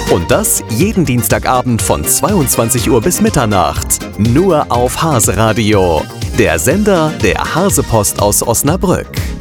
Und das jeden Dienstagabend von 22 Uhr bis Mitternacht. Nur auf Hase Radio. Der Sender der Hasepost aus Osnabrück.